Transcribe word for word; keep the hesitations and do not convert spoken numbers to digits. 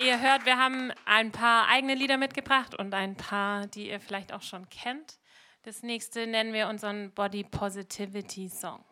Ihr hört, wir haben ein paar eigene Lieder mitgebracht und ein paar, die ihr vielleicht auch schon kennt. Das nächste nennen wir unseren Body Positivity Song.